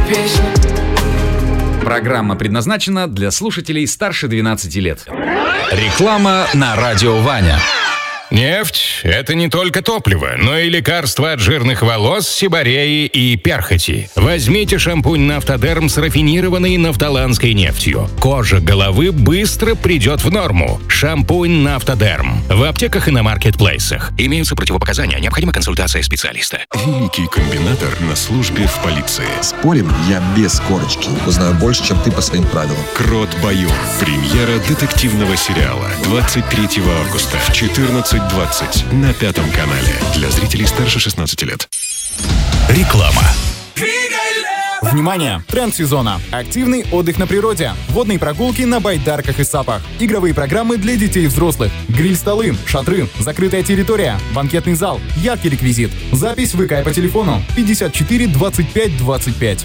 песни. Программа предназначена для слушателей старше 12 лет. Реклама на радио Ваня. Нефть – это не только топливо, но и лекарство от жирных волос, сибореи и перхоти. Возьмите шампунь «Нафтодерм» с рафинированной нафталанской нефтью. Кожа головы быстро придет в норму. Шампунь «Нафтодерм» в аптеках и на маркетплейсах. Имеются противопоказания, необходима консультация специалиста. Великий комбинатор на службе в полиции. Спорим, я без корочки узнаю больше, чем ты по своим правилам. Крот Баюн. Премьера детективного сериала 23 августа в 14:20 на Пятом канале. Для зрителей старше 16 лет. Реклама. Внимание! Тренд сезона. Активный отдых на природе. Водные прогулки на байдарках и сапах. Игровые программы для детей и взрослых. Гриль-столы, шатры, закрытая территория, банкетный зал, яркий реквизит. Запись в ВК по телефону 54 25 25.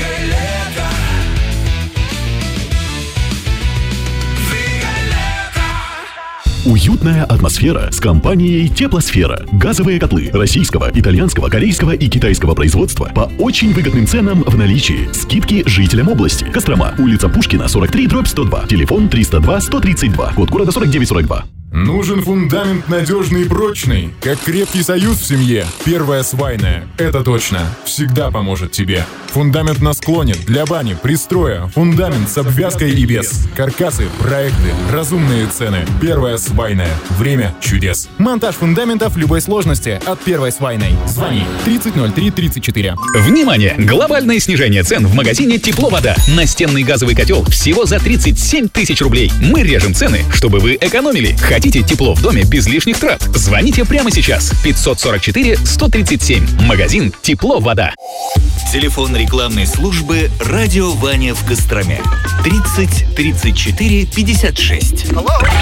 Уютная атмосфера с компанией «Теплосфера». Газовые котлы российского, итальянского, корейского и китайского производства по очень выгодным ценам в наличии. Скидки жителям области. Кострома, улица Пушкина, 43/102. Телефон 302-132. Код города 4942. Нужен фундамент надежный и прочный, как крепкий союз в семье. Первая свайная, это точно, всегда поможет тебе. Фундамент на склоне, для бани, пристроя. Фундамент с обвязкой и без. Каркасы, проекты, разумные цены. Первая свайная. Время чудес. Монтаж фундаментов любой сложности от Первой свайной. Звони 300334. Внимание! Глобальное снижение цен в магазине «Тепло-вода». Настенный газовый котел всего за 37 тысяч рублей. Мы режем цены, чтобы вы экономили. Хотите тепло в доме без лишних трат? Звоните прямо сейчас. 544-137. Магазин «Тепло-вода». Телефон рекламной службы «Радио Ваня» в Костроме. 30 34 56.